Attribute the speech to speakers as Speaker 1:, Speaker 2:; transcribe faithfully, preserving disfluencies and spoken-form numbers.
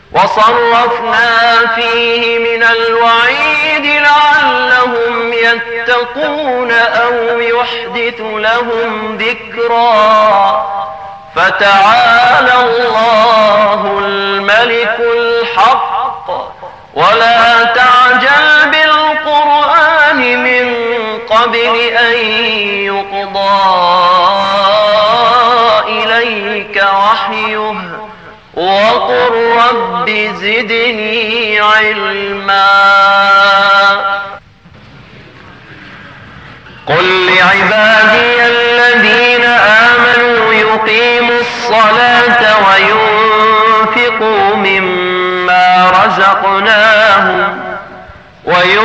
Speaker 1: وصرفنا فيه من الوعيد لعلهم يتقون أو يحدث لهم ذكرا فتعالى الله الملك الحق ولا تعجل بالقرآن من قبل أن يقضى إليك وحيه وقل رب زدني علما. قل لعبادي الذين آمنوا يقيموا الصلاة وينفقوا مما رزقناهم وينفقوا